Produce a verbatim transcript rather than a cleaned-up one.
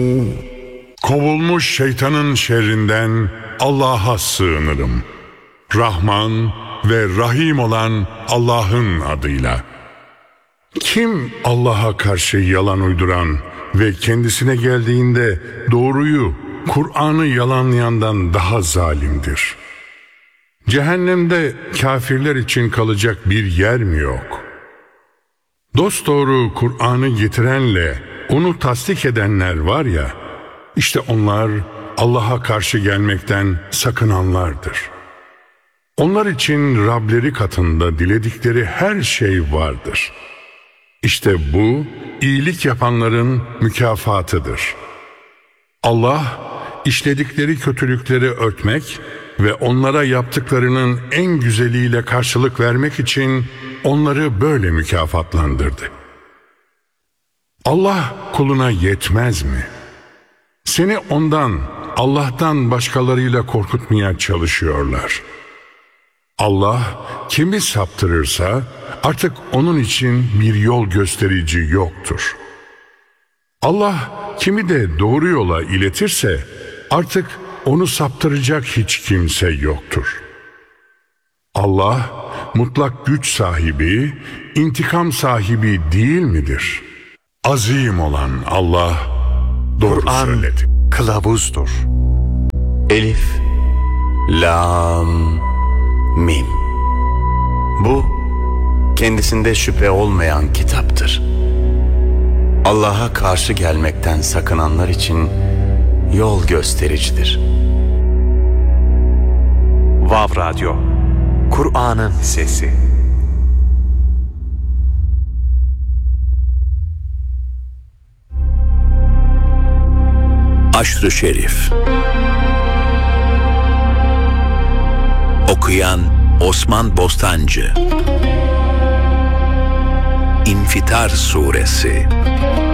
Kovulmuş şeytanın şerrinden Allah'a sığınırım. Rahman ve Rahim olan Allah'ın adıyla. Kim Allah'a karşı yalan uyduran ve kendisine geldiğinde doğruyu, Kur'an'ı yalanlayandan daha zalimdir? Cehennemde kafirler için kalacak bir yer mi yok? Dosdoğru Kur'an'ı getirenle onu tasdik edenler var ya, işte onlar Allah'a karşı gelmekten sakınanlardır. Onlar için Rableri katında diledikleri her şey vardır. İşte bu iyilik yapanların mükafatıdır. Allah işledikleri kötülükleri örtmek ve onlara yaptıklarının en güzeliyle karşılık vermek için onları böyle mükafatlandırdı. Allah kuluna yetmez mi? Seni ondan, Allah'tan başkalarıyla korkutmaya çalışıyorlar. Allah kimi saptırırsa artık onun için bir yol gösterici yoktur. Allah kimi de doğru yola iletirse artık onu saptıracak hiç kimse yoktur. Allah mutlak güç sahibi, intikam sahibi değil midir? Azim olan Allah doğru Kur'an söyledi. kılavuzdur. Elif, Lam, Mim. Bu kendisinde şüphe olmayan kitaptır. Allah'a karşı gelmekten sakınanlar için yol göstericidir. Vav Radyo, Kur'an'ın sesi. Aşr-ı Şerif. Okuyan Osman Bostancı. İnfitar Suresi.